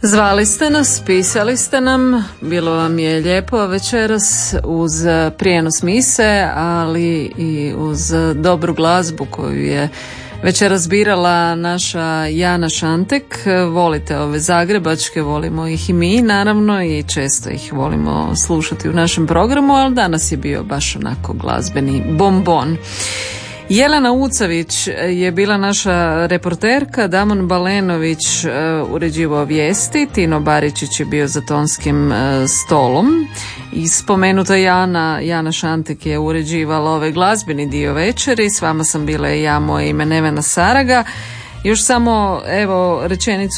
Zvali ste nas, pisali ste nam, bilo vam je lijepo večeras uz prijenos mise, ali i uz dobru glazbu koju je večeras birala naša Jana Šantek. Volite ove zagrebačke, volimo ih i mi naravno i često ih volimo slušati u našem programu, ali danas je bio baš onako glazbeni bombon. Jelena Ucavić je bila naša reporterka, Damon Balenović uređivao vijesti, Tino Baričić je bio za tonskim stolom i spomenuta Jana Šantek je uređivala ovaj glazbeni dio večeri. S vama sam bila i ja, moje ime Nevena Saraga. Još samo evo rečenicu